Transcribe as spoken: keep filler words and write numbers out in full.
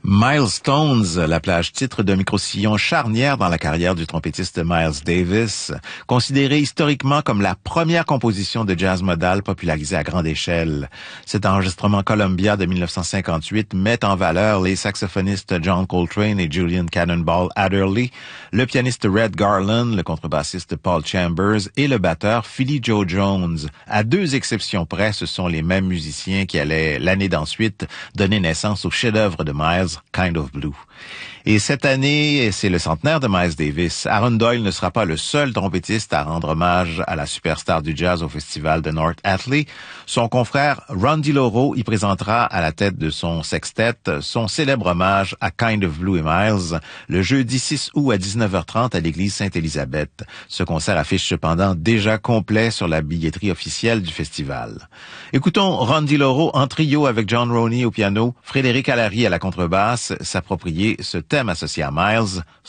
Milestones, la plage titre d'un micro-sillon charnière dans la carrière du trompettiste Miles Davis, considéré historiquement comme la première composition de jazz modal popularisée à grande échelle. Cet enregistrement Columbia de mille neuf cent cinquante-huit met en valeur les saxophonistes John Coltrane et Julian Cannonball Adderley, le pianiste Red Garland, le contrebassiste Paul Chambers et le batteur Philly Joe Jones. À deux exceptions près, ce sont les mêmes musiciens qui allaient, l'année d'ensuite, donner naissance au chef-d'œuvre de Miles, Kind of Blue. Et cette année, c'est le centenaire de Miles Davis. Aaron Doyle ne sera pas le seul trompettiste à rendre hommage à la superstar du jazz au festival de North Atlee. Son confrère Ron DiLauro y présentera à la tête de son sextet son célèbre hommage à Kind of Blue et Miles le jeudi six août à dix-neuf heures trente à l'église Sainte-Élisabeth. Ce concert affiche cependant déjà complet sur la billetterie officielle du festival. Écoutons Ron DiLauro en trio avec John Roney au piano, Frédéric Allary à la contrebasse, s'approprier ce thème associé à Miles,